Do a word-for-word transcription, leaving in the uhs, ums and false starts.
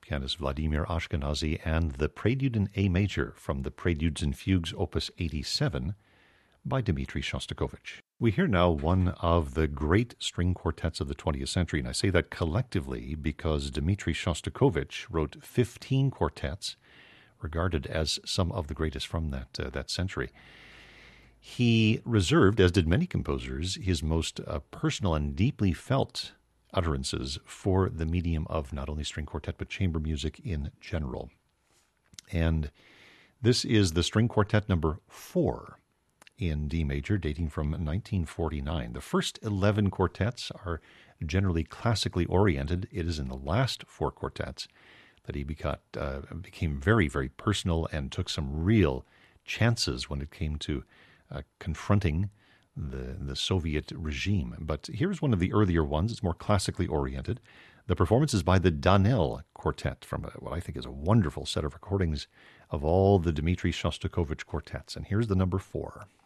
pianist Vladimir Ashkenazy, and the Prelude in A major from the Preludes and Fugues, opus eighty-seven, by Dmitri Shostakovich. We hear now one of the great string quartets of the twentieth century, and I say that collectively because Dmitri Shostakovich wrote fifteen quartets, regarded as some of the greatest from that uh, that century. He reserved, as did many composers, his most uh, personal and deeply felt utterances for the medium of not only string quartet but chamber music in general. And this is the string quartet number four in D major, dating from nineteen forty-nine. The first eleven quartets are generally classically oriented. It is in the last four quartets that he begot, uh, became very, very personal and took some real chances when it came to uh, confronting the, the Soviet regime. But here's one of the earlier ones. It's more classically oriented. The performance is by the Danel Quartet from a, what I think is a wonderful set of recordings of all the Dmitri Shostakovich quartets. And here's the number four.